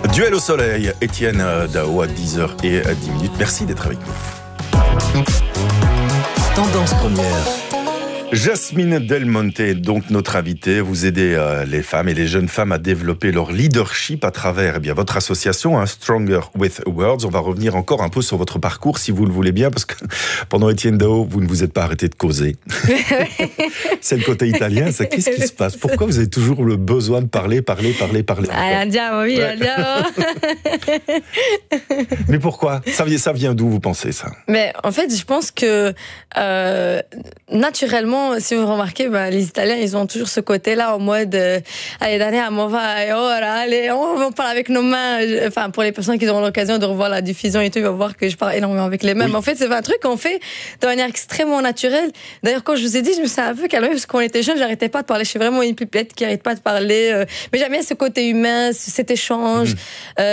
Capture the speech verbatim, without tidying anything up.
Duel au soleil, Étienne Dao à dix heures dix minutes. Merci d'être avec nous. Tendance première. Jasmine Del Monte, donc notre invitée, vous aidez euh, les femmes et les jeunes femmes à développer leur leadership à travers eh bien, votre association, hein, Stronger with Words. On va revenir encore un peu sur votre parcours, si vous le voulez bien, parce que pendant Étienne Dao, vous ne vous êtes pas arrêté de causer. C'est le côté italien, ça. Qu'est-ce qui se passe? Pourquoi vous avez toujours le besoin de parler, parler, parler, parler? Ah, andiamo, oui, Ouais. andiamo. Mais pourquoi? Ça vient, ça vient d'où, vous pensez, ça? Mais en fait, je pense que euh, naturellement, si vous remarquez, bah, les Italiens, ils ont toujours ce côté-là en mode euh, allez, Daniel, on va, et oh là, allez, on, on parle avec nos mains. Enfin, pour les personnes qui auront l'occasion de revoir la diffusion et tout, ils vont voir que je parle énormément avec les mains. Oui. Mais en fait, c'est un truc qu'on fait de manière extrêmement naturelle. D'ailleurs, quand je vous ai dit, je me suis un peu calmée parce qu'on était jeunes, j'arrêtais pas de parler. Je suis vraiment une pipette qui arrête pas de parler. Euh, mais j'aime bien ce côté humain, cet échange. Mm-hmm. Euh,